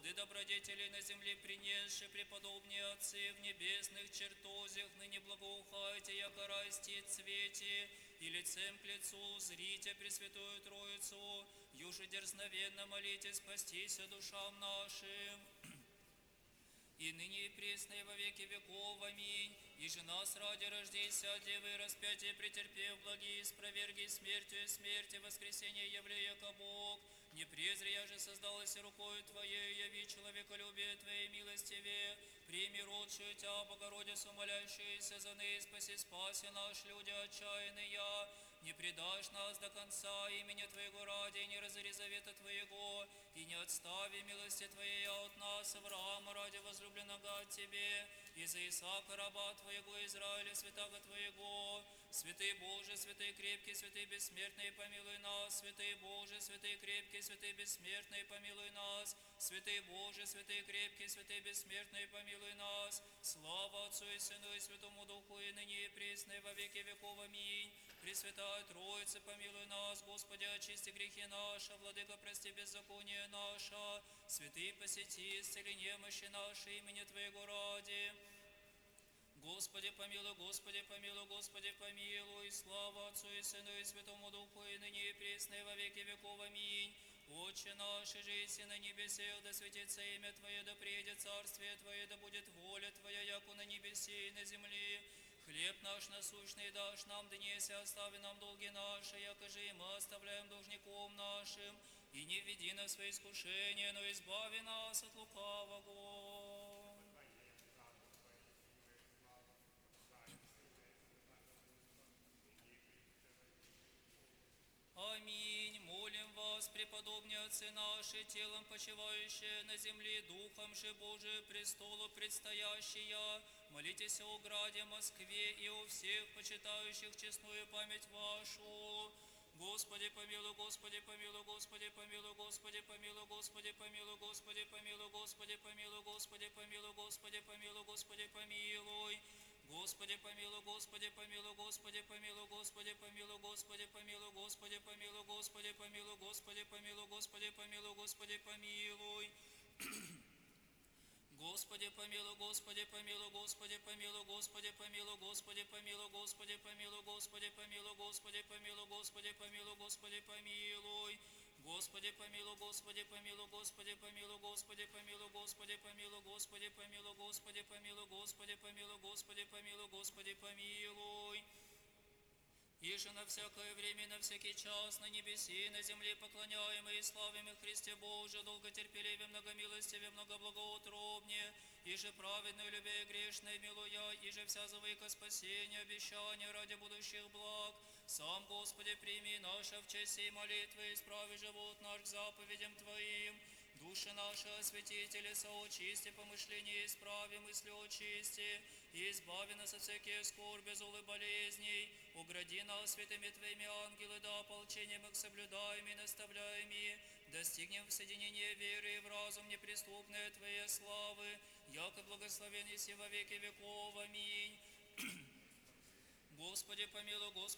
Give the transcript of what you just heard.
плоды добродетелей на земле принесши преподобные отцы в небесных чертозях, ныне благоухайте, яко растет цвете, и лицем к лицу зрите Пресвятую Троицу, юже дерзновенно молите, спастися душам нашим. И ныне и пресно и во веки веков. Аминь. И же нас ради рождейся, Девы, распятие претерпев, благие спроверги смертью и смерти, воскресение явлея ко Бог. Не презри, я же создалась рукою Твоей, яви человеколюбие Твоей милостивее. Прими родшую Тя, Богородицу, молящуюся за ны, спаси наш, люди отчаянные. Не предашь нас до конца имени Твоего ради, не разори завета Твоего, и не отстави милости Твоей от нас, Авраама, ради возлюбленного от Тебе, и за Исаака, раба Твоего, Израиля, святаго Твоего. Святый Боже, святый крепкий, святый бессмертный, помилуй нас. Святый Боже, святый крепкий, святый бессмертный, помилуй нас. Святый Боже, святый крепкий, святый бессмертный, помилуй нас. Слава Отцу и Сыну и Святому Духу, и ныне и присно, и во веки веков. Аминь. Пресвятая Троица, помилуй нас. Господи, очисти грехи наши, Владыка, прости беззаконие наше. Святый, посети, исцели немощи наши, имени Твоего ради. Господи, помилуй, Господи, помилуй, Господи, помилуй. Слава Отцу и Сыну и Святому Духу, и ныне и присно, и во веки веков. Аминь. Отче наш, жиси на небесах, да светится имя Твое, да приедет царствие Твое, да будет воля Твоя, яко на небесе и на земле. Хлеб наш насущный дашь нам днесь, и остави нам долги наши, яко же и мы оставляем должником нашим. И не введи нас в искушение, но избави нас от лукавого. Аминь. Молим вас, преподобные отцы наши, телом почивающие на земле, духом же Божию престолу предстоящие, молитесь о граде Москве и о всех почитающих честную память вашу. Господи, помилуй, Господи, помилуй, Господи, помилуй, Господи, помилуй, Господи, помилуй, Господи, помилуй, Господи, помилуй, Господи, помилуй, Господи, помилуй, Господи, помилуй. Господи, помилуй, Господи, помилуй, Господи, помилуй, Господи, помилуй, Господи, помилуй, Господи, помилуй, Господи, помилуй, Господи, помилуй, Господи, помилуй, Господи, помилуй. Господи, помилуй, Господи, помилуй, Господи, помилуй, Господи, помилуй, Господи, помилуй, Господи, помилуй, Господи, помилуй, Господи, помилуй, Господи, помилуй, Господи, помилуй. Господи, помилуй, Господи, помилуй, Господи, помилуй, Господи, помилуй, Господи, помилуй, Господи, помилуй, Господи, помилуй, Господи, помилуй, Господи, помилуй, Господи, помилуй. Иже на всякое время, на всякий час, на небеси и на земле поклоняемые и славимые Христе Боже, долготерпеливе, многомилостиве, многоблагоутробне, иже праведную, любя и грешной, милуя, иже вся завыка спасения, обещания ради будущих благ. Сам, Господи, прими наша в честь сей молитвы, исправи живот наш к заповедям Твоим. Души наши осветители, соочисти, помышления исправи, мысли очисти, и избави нас от всякие скорби, зол и болезней, огради нас святыми Твоими ангелы, да ополчением их соблюдаем и наставляем, и достигнем в соединении веры и в разум неприступные Твоей славы, яко благословен еси во веки веков. Аминь. Господи, помилуй, Господи.